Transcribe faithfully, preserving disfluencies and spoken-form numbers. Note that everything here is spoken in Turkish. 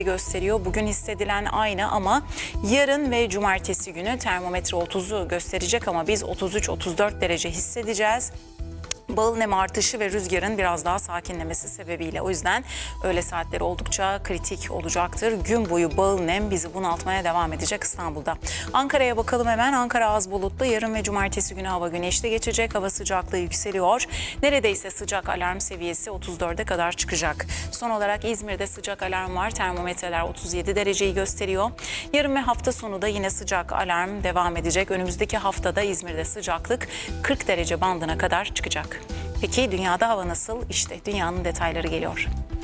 gösteriyor. Bugün hissedilen aynı ama yarın ve cumartesi günü termometre otuzu gösterecek ama biz otuz üç otuz dört derece hissedeceğiz. Bağıl nem artışı ve rüzgarın biraz daha sakinlemesi sebebiyle. O yüzden öğle saatleri oldukça kritik olacaktır. Gün boyu bağıl nem bizi bunaltmaya devam edecek İstanbul'da. Ankara'ya bakalım hemen. Ankara az bulutlu. Yarın ve cumartesi günü hava güneşli geçecek. Hava sıcaklığı yükseliyor. Neredeyse sıcak alarm seviyesi otuz dörde kadar çıkacak. Son olarak İzmir'de sıcak alarm var. Termometreler otuz yedi dereceyi gösteriyor. Yarın ve hafta sonu da yine sıcak alarm devam edecek. Önümüzdeki haftada İzmir'de sıcaklık kırk derece bandına kadar çıkacak. Peki dünyada hava nasıl? İşte dünyanın detayları geliyor.